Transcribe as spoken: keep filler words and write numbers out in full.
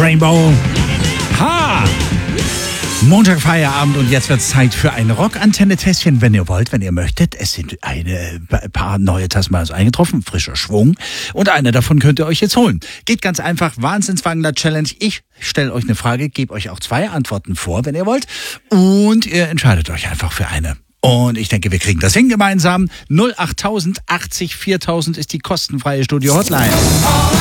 Rainbow. Ha! Montag Feierabend und jetzt wird's Zeit für ein Rockantenne-Tässchen, wenn ihr wollt, wenn ihr möchtet. Es sind eine paar neue Tasmanios eingetroffen, frischer Schwung. Und eine davon könnt ihr euch jetzt holen. Geht ganz einfach, Wahnsinnswangler-Challenge. Ich stelle euch eine Frage, gebe euch auch zwei Antworten vor, wenn ihr wollt. Und ihr entscheidet euch einfach für eine. Und ich denke, wir kriegen das hin gemeinsam. null achttausend achtzig viertausend ist die kostenfreie Studio-Hotline.